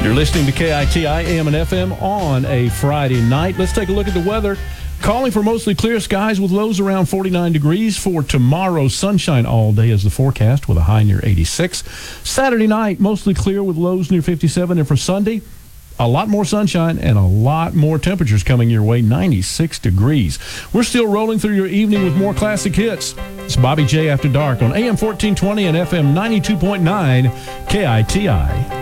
You're listening to KITI AM and FM on a Friday night. Let's take a look at the weather. Calling for mostly clear skies with lows around 49 degrees for tomorrow. Sunshine all day is the forecast with a high near 86. Saturday night, mostly clear with lows near 57. And for Sunday, a lot more sunshine and a lot more temperatures coming your way, 96 degrees. We're still rolling through your evening with more classic hits. It's Bobby J After Dark on AM 1420 and FM 92.9 KITI.